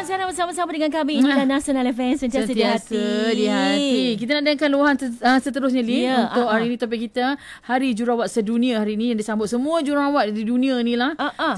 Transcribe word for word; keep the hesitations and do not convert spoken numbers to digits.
Azhara bersama-sama dengan kami. Inilah Nasional F M, sentiasa di hati. di hati. Kita nak dengarkan luahan ter, uh, seterusnya Li, Ya, untuk uh-uh. hari ini topik kita Hari Jururawat Sedunia hari ini yang disambut semua jururawat di dunia ni lah. Uh-uh.